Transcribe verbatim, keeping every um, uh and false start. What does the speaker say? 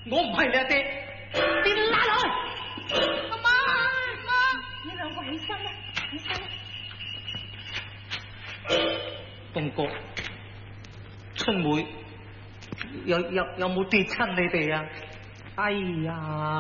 我唔係你阿爹，你拉落去！ 阿媽，媽，你兩個起身啦，起身啦！ 東哥，春妹有有有冇跌親你哋啊？哎呀！